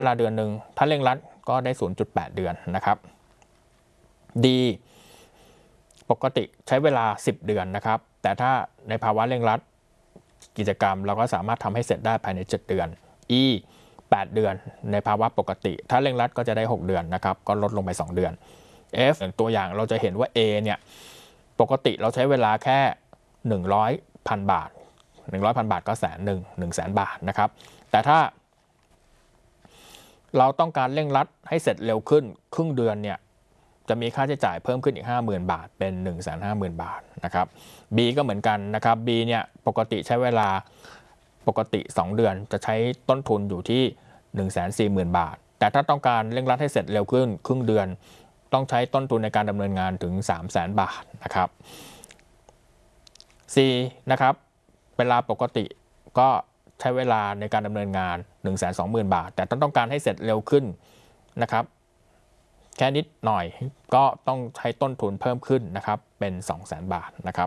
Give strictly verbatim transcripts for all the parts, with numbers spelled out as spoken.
เวลาเดือนหนึ่งถ้าเร่งรัดก็ได้ ศูนย์จุดแปด เดือนนะครับ D ปกติใช้เวลาสิบเดือนนะครับแต่ถ้าในภาวะเร่งรัดกิจกรรมเราก็สามารถทำให้เสร็จได้ภายในเจ็ดเดือน E แปดเดือนในภาวะปกติถ้าเร่งรัดก็จะได้หกเดือนนะครับก็ลดลงไปสองเดือน F ตัวอย่างเราจะเห็นว่า A เนี่ยปกติเราใช้เวลาแค่หนึ่งร้อยพันบาทหนึ่งร้อยพันบาทก็แสนหนึ่งหนึ่งแสนบาทนะครับแต่ถ้าเราต้องการเร่งรัดให้เสร็จเร็วขึ้นครึ่งเดือนเนี่ยจะมีค่าใช้จ่ายเพิ่มขึ้นอีก ห้าหมื่น บาทเป็น หนึ่งแสนห้าหมื่น บาทนะครับ B ก็เหมือนกันนะครับ B เนี่ยปกติใช้เวลาปกติสองเดือนจะใช้ต้นทุนอยู่ที่ หนึ่งแสนสี่หมื่น บาทแต่ถ้าต้องการเร่งรัดให้เสร็จเร็วขึ้นครึ่งเดือนต้องใช้ต้นทุนในการดำเนินงานถึง สามแสน บาทนะครับ C นะครับเวลาปกติก็ใช้เวลาในการดำเนินงาน หนึ่งแสนสองหมื่น บาทแต่ต้องการให้เสร็จเร็วขึ้นนะครับแค่นิดหน่อยก็ต้องใช้ต้นทุนเพิ่มขึ้นนะครับเป็น สองแสน บาทนะครับ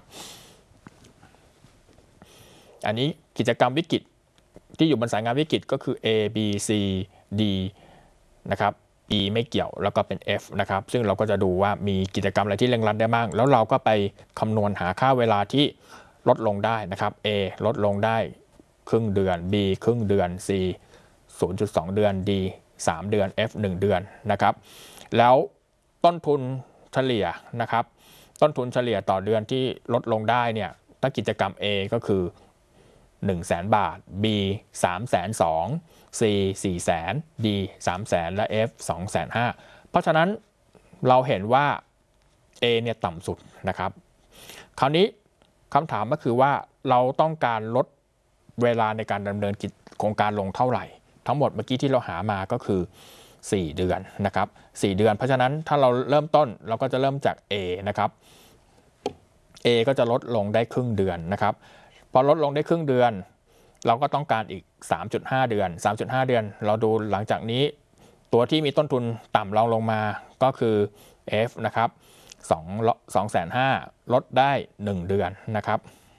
อันนี้กิจกรรมวิกฤตที่อยู่บนสายงานวิกฤตก็คือ A B C D นะครับ E ไม่เกี่ยวแล้วก็เป็น F นะครับซึ่งเราก็จะดูว่ามีกิจกรรมอะไรที่เร่งรัดได้บ้างแล้วเราก็ไปคำนวณหาค่าเวลาที่ลดลงได้นะครับ A ลดลงได้ครึ่งเดือน B ครึ่งเดือน C ศูนย์จุดสอง เดือน D สามเดือน F หนึ่งเดือนนะครับแล้วต้นทุนเฉลี่ยนะครับต้นทุนเฉลี่ยต่อเดือนที่ลดลงได้เนี่ยถ้ากิจกรรม A ก็คือหนึ่งแสน บาท B สามแสนสอง C สี่แสน D สามแสนและ F สองแสนห้าเพราะฉะนั้นเราเห็นว่า A เนี่ยต่ำสุดนะครับคราวนี้คำถามก็คือว่าเราต้องการลดเวลาในการดำเนินกิจโครงการลงเท่าไหร่ทั้งหมดเมื่อกี้ที่เราหามาก็คือสี่เดือนนะครับสี่เดือนเพราะฉะนั้นถ้าเราเริ่มต้นเราก็จะเริ่มจาก A นะครับ A ก็จะลดลงได้ครึ่งเดือนนะครับพอลดลงได้ครึ่งเดือนเราก็ต้องการอีก สามจุดห้า เดือน สามจุดห้า เดือนเราดูหลังจากนี้ตัวที่มีต้นทุนต่ำรองลงมาก็คือ F นะครับสองแสนห้าลดได้หนึ่งเดือนนะครับ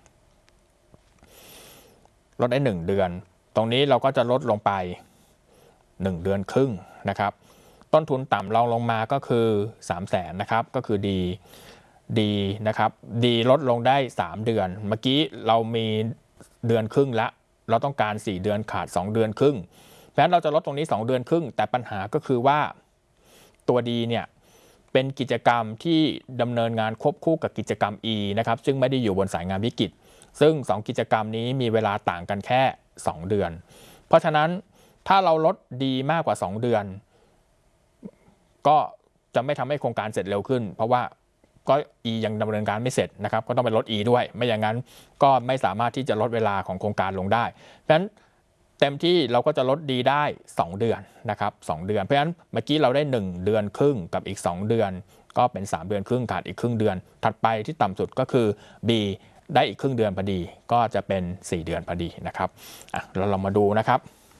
ลดได้หนึ่งเดือนตรงนี้เราก็จะลดลงไปหนึ่งเดือนครึ่งนะครับต้นทุนต่ำรองลงมาก็คือสามแสนนะครับก็คือ D D นะครับ D ลดลงได้สามเดือนเมื่อกี้เรามีเดือนครึ่งละเราต้องการสี่เดือนขาดสองเดือนครึ่งเพราะฉะนั้นเราจะลดตรงนี้สองเดือนครึ่งแต่ปัญหาก็คือว่าตัว D เนี่ยเป็นกิจกรรมที่ดำเนินงานควบคู่กับกิจกรรม E นะครับซึ่งไม่ได้อยู่บนสายงานวิกฤตซึ่งสองกิจกรรมนี้มีเวลาต่างกันแค่สองเดือนเพราะฉะนั้นถ้าเราลด D มากกว่าสองเดือนก็จะไม่ทำให้โครงการเสร็จเร็วขึ้นเพราะว่าก็ E ยังดำเนินการไม่เสร็จนะครับก็ต้องไปลด E ด้วยไม่อย่างนั้นก็ไม่สามารถที่จะลดเวลาของโครงการลงได้เพราะฉะนั้นเต็มที่เราก็จะลด D ได้สองเดือนนะครับสองเดือนเพราะฉะนั้นเมื่อกี้เราได้หนึ่งเดือนครึ่งกับอีกสองเดือนก็เป็นสามเดือนครึ่งขาดอีกครึ่งเดือนถัดไปที่ต่ำสุดก็คือ B ได้อีกครึ่งเดือนพอดีก็จะเป็นสี่เดือนพอดีนะครับอ่ะเราลองมาดูนะครับ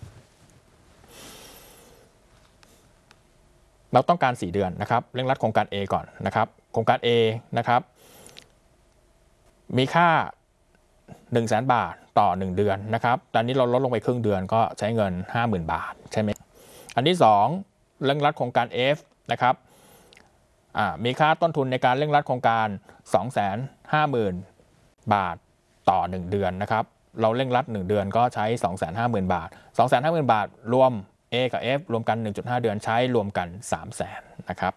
เราต้องการสี่เดือนนะครับเร่งรัดโครงการ A ก่อนนะครับโครงการ A นะครับมีค่า หนึ่งแสน บาทต่อหนึ่งเดือนนะครับตอนนี้เราลดลงไปครึ่งเดือนก็ใช้เงิน ห้าหมื่น บาทใช่ไหมอันที่สองเร่งรัดโครงการ F นะครับมีค่าต้นทุนในการเร่งรัดโครงการ สองแสนห้าหมื่น บาทต่อหนึ่งเดือนนะครับเราเร่งรัดหนึ่งเดือนก็ใช้ สองแสนห้าหมื่น บาท สองแสนห้าหมื่น บาทรวม A กับ F รวมกัน หนึ่งจุดห้า เดือนใช้รวมกัน สามแสน นะครับ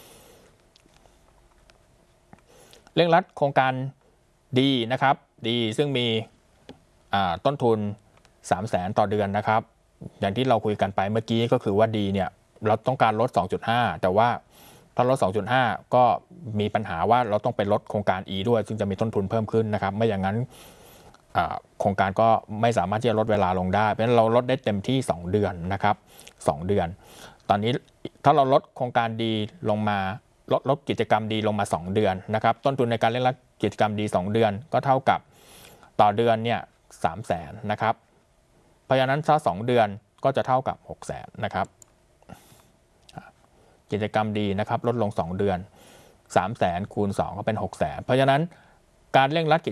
เร่งรัดโครงการ D นะครับ D ซึ่งมีต้นทุน สามแสน ต่อเดือนนะครับอย่างที่เราคุยกันไปเมื่อกี้ก็คือว่า D เนี่ยเราต้องการลด สองจุดห้า แต่ว่าถ้าลด สองจุดห้า ก็มีปัญหาว่าเราต้องไปลดโครงการ E ด้วยซึ่งจะมีต้นทุนเพิ่มขึ้นนะครับไม่อย่างนั้นโครงการก็ไม่สามารถที่จะลดเวลาลงได้เพราะฉะนั้นเราลดได้เต็มที่สองเดือนนะครับสองเดือนตอนนี้ถ้าเราลดโครงการ D ลงมาลดลดกิจกรรม D ลงมาสองเดือนนะครับต้นทุนในการเร่งรัดกิจกรรม D สองเดือนก็เท่ากับต่อเดือนเนี่ยสามแสนนะครับเพราะฉะนั้นถ้าสองเดือนก็จะเท่ากับหกแสนนะครับกิจกรรม D นะครับลดลงสองเดือนสามแสนคูณสองก็เป็นหกแสนเพราะฉะนั้นการเร่งรัด